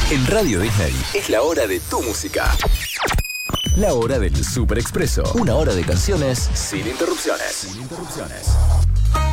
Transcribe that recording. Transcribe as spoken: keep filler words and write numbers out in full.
En Radio Disney es la hora de tu música. La hora del Super Expreso. Una hora de canciones sin interrupciones. Sin interrupciones.